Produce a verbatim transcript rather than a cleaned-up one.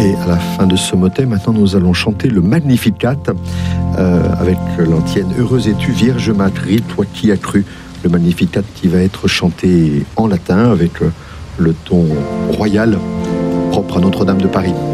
Et à la fin de ce motet, maintenant nous allons chanter le Magnificat euh, avec l'antienne « Heureuse es-tu, Vierge Marie, toi qui as cru ». Le Magnificat qui va être chanté en latin avec le ton royal propre à Notre-Dame de Paris.